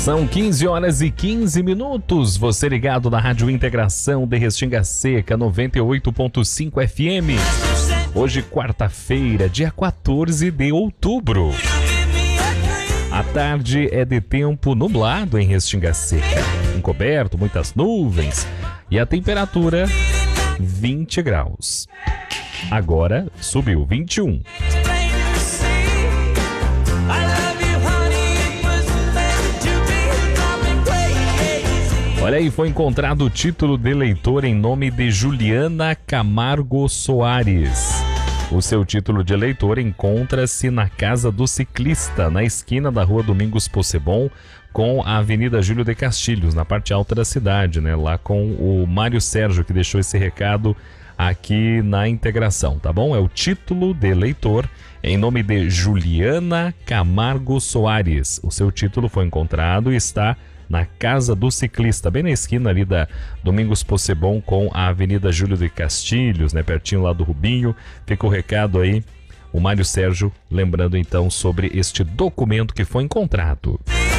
São 15 horas e 15 minutos. Você ligado na Rádio Integração de Restinga Seca 98.5 FM. Hoje, quarta-feira, dia 14 de outubro. A tarde é de tempo nublado em Restinga Seca. Encoberto, muitas nuvens. E a temperatura, 20 graus. Agora, subiu 21. Olha aí, foi encontrado o título de eleitor em nome de Juliana Camargo Soares. O seu título de eleitor encontra-se na Casa do Ciclista, na esquina da Rua Domingos Possebon, com a Avenida Júlio de Castilhos, na parte alta da cidade, né? Lá com o Mário Sérgio, que deixou esse recado aqui na integração, tá bom? É o título de eleitor em nome de Juliana Camargo Soares. O seu título foi encontrado e está na Casa do Ciclista, bem na esquina ali da Domingos Possebon com a Avenida Júlio de Castilhos, né, pertinho lá do Rubinho. Fica o recado aí, o Mário Sérgio lembrando então sobre este documento que foi encontrado.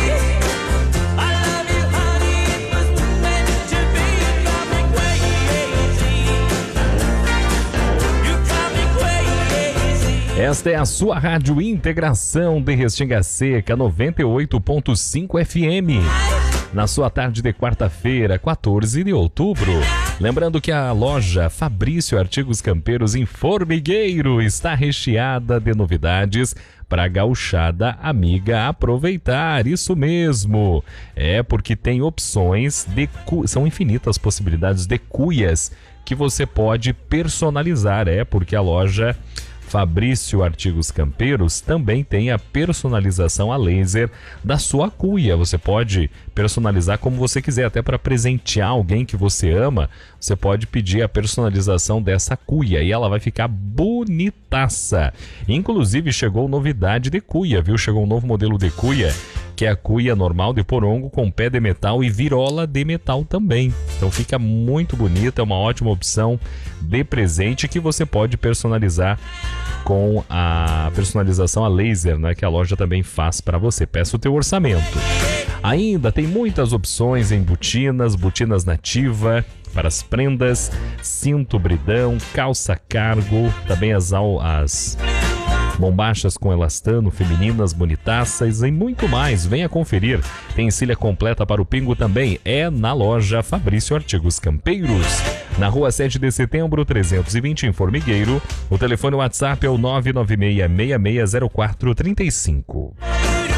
Esta é a sua Rádio Integração de Restinga Seca 98.5 FM. Na sua tarde de quarta-feira, 14 de outubro. Lembrando que a loja Fabrício Artigos Campeiros em Formigueiro está recheada de novidades para a gauchada amiga aproveitar. Isso mesmo. É porque tem opções são infinitas possibilidades de cuias que você pode personalizar. É porque a loja Fabrício Artigos Campeiros também tem a personalização a laser da sua cuia. Você pode personalizar como você quiser, até para presentear alguém que você ama. Você pode pedir a personalização dessa cuia e ela vai ficar bonitaça. Inclusive chegou novidade de cuia, viu? Chegou um novo modelo de cuia, que é a cuia normal de porongo com pé de metal e virola de metal também. Então fica muito bonita, é uma ótima opção de presente que você pode personalizar com a personalização a laser, né, que a loja também faz para você. Peça o teu orçamento. Ainda tem muitas opções em botinas nativa para as prendas, cinto bridão, calça cargo, também as bombachas com elastano, femininas, bonitaças e muito mais. Venha conferir. Tem encilha completa para o pingo também. É na loja Fabrício Artigos Campeiros. Na rua 7 de setembro, 320 em Formigueiro. O telefone WhatsApp é o 996660435.